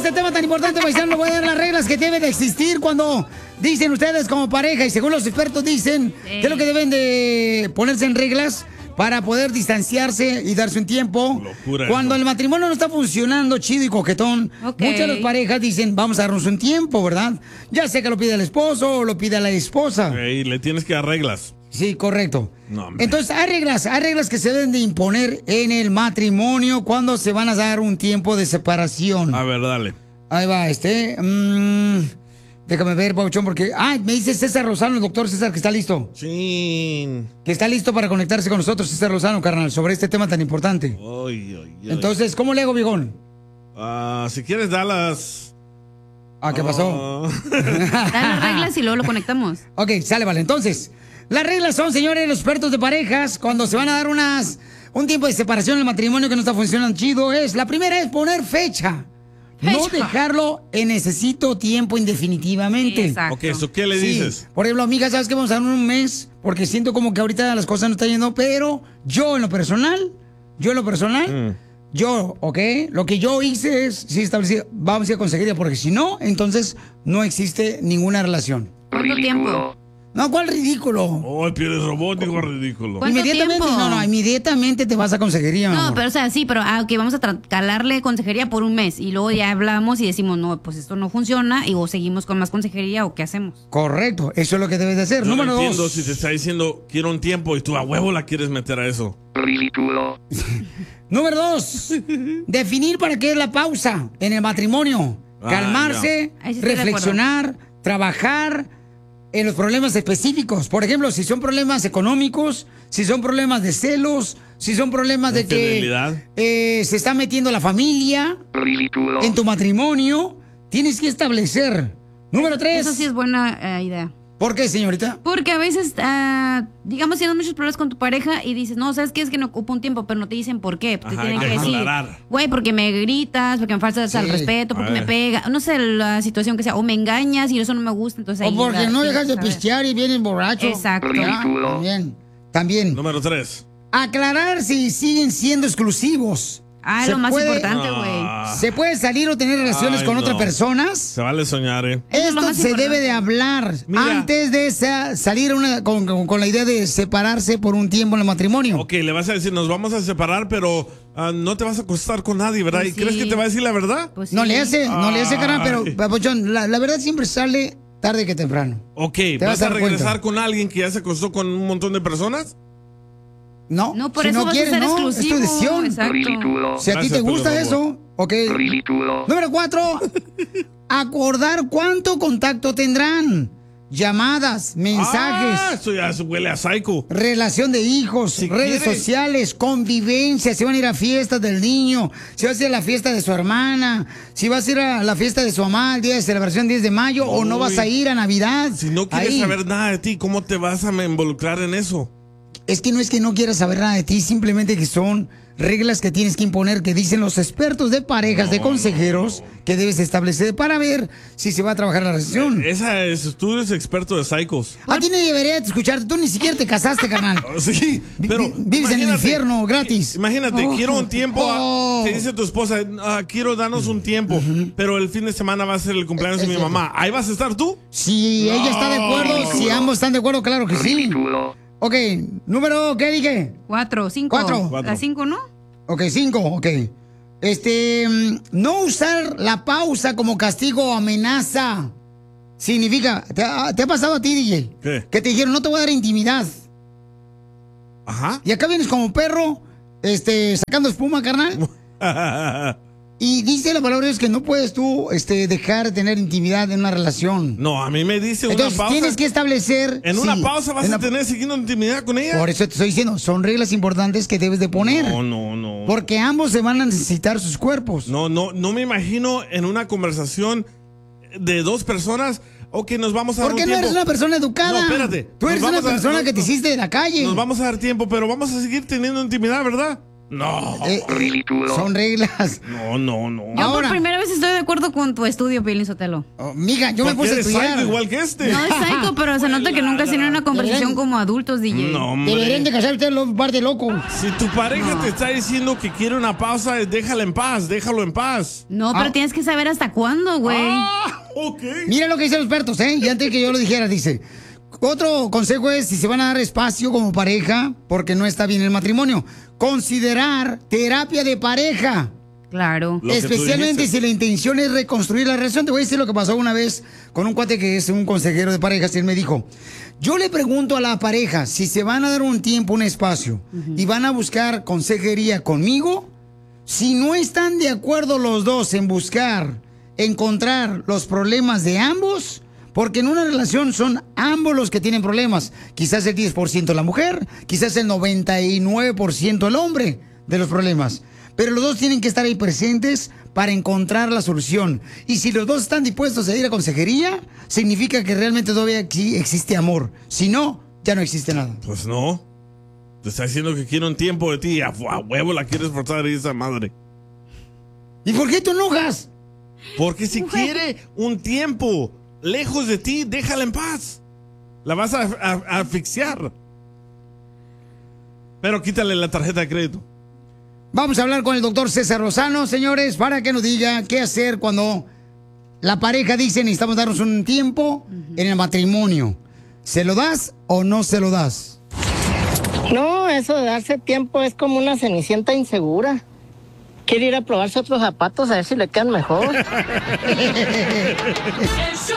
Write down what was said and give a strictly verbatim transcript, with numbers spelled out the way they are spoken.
este tema tan importante, paisano, voy a dar las reglas que deben de existir cuando dicen ustedes como pareja, y según los expertos dicen, sí, ¿qué es lo que deben de ponerse en reglas para poder distanciarse y darse un tiempo? Locura, cuando eso. El matrimonio no está funcionando chido y coquetón, okay, muchas de las parejas dicen, vamos a darnos un tiempo, ¿verdad? Ya sea que lo pida el esposo o lo pida la esposa. Okay, le tienes que dar reglas. Sí, correcto. No, entonces, hay reglas, hay reglas que se deben de imponer en el matrimonio cuando se van a dar un tiempo de separación. A ver, dale. Ahí va, este... Mmm, déjame ver, Pauchón, porque... Ah, me dice César Lozano, el doctor César, que está listo. Sí. Que está listo para conectarse con nosotros, César Lozano, carnal, sobre este tema tan importante. Ay, ay, ay. Entonces, ¿cómo le hago, viejón? Uh, si quieres, dalas... Ah, ¿qué pasó? Uh... Da las reglas y luego lo conectamos. Ok, sale, vale. Entonces... Las reglas son, señores, los expertos de parejas, cuando se van a dar unas un tiempo de separación en el matrimonio que no está funcionando chido, es, la primera es poner fecha. fecha. No dejarlo en necesito tiempo indefinitivamente. Sí, exacto. Ok, ¿eso qué le sí. dices? Por ejemplo, amiga, ¿sabes qué? Vamos a dar un mes, porque siento como que ahorita las cosas no están yendo, pero yo en lo personal, yo en lo personal, mm. yo, ok, lo que yo hice es, sí, establecer, vamos a ir a consejería, porque si no, entonces no existe ninguna relación. ¿Cuánto tiempo? No, ¿cuál ridículo? Oh, el piel es robótico, ridículo. Inmediatamente, tiempo? no, no, inmediatamente te vas a consejería. No, amor. pero o sea, sí, pero ah, ok, vamos a calarle consejería por un mes y luego ya hablamos y decimos, no, pues esto no funciona y o seguimos con más consejería o qué hacemos. Correcto, eso es lo que debes de hacer. Yo Número no entiendo dos. si te está diciendo quiero un tiempo y tú a huevo la quieres meter a eso. Ridículo. Número dos, definir para qué es la pausa en el matrimonio. Ah, Calmarse, sí reflexionar, trabajar en los problemas específicos. Por ejemplo, si son problemas económicos, si son problemas de celos, si son problemas de, de que eh, se está metiendo la familia Ridículo. En tu matrimonio, tienes que establecer. Número tres. Eso sí es buena eh, idea. ¿Por qué, señorita? Porque a veces, uh, digamos, tienes muchos problemas con tu pareja y dices, no, ¿sabes qué? Es que no ocupa un tiempo, pero no te dicen por qué. Pues te tienen que decir, güey, porque me gritas, porque me faltas sí. al respeto, porque me pega, no sé, la situación que sea, o me engañas y eso no me gusta, entonces... O ahí porque la, no sí, dejas de pistear y vienes borracho. Exacto. Ya, también, también. Número tres. Aclarar si siguen siendo exclusivos. Ah, lo más puede, importante, güey. Ah. ¿Se puede salir o tener relaciones Ay, con no. otras personas? Se vale soñar, ¿eh? Esto se importante. debe de hablar Mira. antes de esa, salir una, con, con, con la idea de separarse por un tiempo en el matrimonio. Ok, le vas a decir, nos vamos a separar, pero uh, no te vas a acostar con nadie, ¿verdad? Pues ¿Y sí. crees que te va a decir la verdad? Pues sí. No le hace, no le hace, carnal, pero, Papuchón, la, la verdad siempre sale tarde que temprano. Ok, ¿Te ¿vas, vas a a regresar cuenta? con alguien que ya se acostó con un montón de personas? No, no por si eso no vas quieres, a ser no, exclusivo. es tu decisión. Ridículo. Si a ti Gracias, te gusta Pedro, eso, ok. Ridículo. Número cuatro, acordar cuánto contacto tendrán. Llamadas, mensajes. Ah, eso ya huele a psycho. Relación de hijos, Si redes quieres. sociales, convivencia. Si van a ir a fiestas del niño, si vas a ir a la fiesta de su hermana, si vas a ir a la fiesta de su mamá el día de celebración diez de mayo, Uy. o no vas a ir a Navidad. Si no quieres Ahí. saber nada de ti, ¿cómo te vas a involucrar en eso? Es que no es que no quieras saber nada de ti, simplemente que son reglas que tienes que imponer, que dicen los expertos de parejas, No, de consejeros, no. que debes establecer para ver si se va a trabajar la relación. Esa es, tú eres experto de psychos. A ti no debería escucharte, tú ni siquiera te casaste, carnal. Sí, pero Vi- vives en el imagínate, infierno gratis. Imagínate, Oh. quiero un tiempo. Oh. Te dice tu esposa, ah, quiero darnos un tiempo, pero el fin de semana va a ser el cumpleaños de mi mamá. ¿Ahí vas a estar tú? Si ella está de acuerdo, si ambos están de acuerdo, claro que sí. Ridículo. Ok, número, ¿qué dije? Cuatro, cinco. Cuatro. Las cinco, ¿no? Ok, cinco, ok. Este, mm, no usar la pausa como castigo o amenaza. Significa, ¿te ha, te ha pasado a ti, D J? ¿Qué? Que te dijeron, no te voy a dar intimidad. Ajá. Y acá vienes como perro, este, sacando espuma, carnal. Y dice la palabra de Dios que no puedes tú, este, dejar de tener intimidad en una relación. No, a mí me dice una Entonces, pausa. tienes que establecer... En una sí, pausa vas en a una- tener siguiendo intimidad con ella. Por eso te estoy diciendo, son reglas importantes que debes de poner. No, no, no. Porque ambos se van a necesitar sus cuerpos. No, no, no me imagino en una conversación de dos personas. Ok, nos vamos a dar un Porque no tiempo. eres una persona educada. No, espérate. Tú eres Nos una vamos a- persona no, que te no. hiciste de la calle. Nos vamos a dar tiempo, pero vamos a seguir teniendo intimidad, ¿verdad? No. Eh, Ridículo. son reglas. No, no, no. Yo Ahora. por primera vez estoy de acuerdo con tu estudio, Piolín Sotelo. Oh, mija, yo me puse a estudiar. Psycho igual que este. No es psycho, pero se nota que nunca has tenido una conversación como adultos, D J. No, hombre. Deberían de casar ustedes los par de locos. Si tu pareja no. te está diciendo que quiere una pausa, déjala en paz, déjalo en paz. No, pero ah. tienes que saber hasta cuándo, güey. Ah, ok. Mira lo que dicen los expertos, ¿eh? Y antes que yo lo dijera, dice... Otro consejo es, si se van a dar espacio como pareja, porque no está bien el matrimonio, considerar terapia de pareja. Claro. Especialmente si la intención es reconstruir la relación. Te voy a decir lo que pasó una vez con un cuate que es un consejero de parejas y él me dijo, yo le pregunto a la pareja si se van a dar un tiempo, un espacio, uh-huh. y van a buscar consejería conmigo, si no están de acuerdo los dos en buscar, encontrar los problemas de ambos... Porque en una relación son ambos los que tienen problemas. Quizás el diez por ciento la mujer, quizás el noventa y nueve por ciento el hombre de los problemas. Pero los dos tienen que estar ahí presentes para encontrar la solución. Y si los dos están dispuestos a ir a consejería, significa que realmente todavía existe amor. Si no, ya no existe nada. Pues no. Te está diciendo que quiere un tiempo de ti. A, a huevo la quieres forzar a esa madre. ¿Y por qué te enojas? Porque si quiere un tiempo... lejos de ti, déjala en paz. La vas a, a, a asfixiar. Pero quítale la tarjeta de crédito. Vamos a hablar con el doctor César Lozano, señores, para que nos diga qué hacer cuando la pareja dice necesitamos darnos un tiempo uh-huh. en el matrimonio. ¿Se lo das o no se lo das? No, eso de darse tiempo es como una cenicienta insegura. Quiere ir a probarse otros zapatos a ver si le quedan mejor.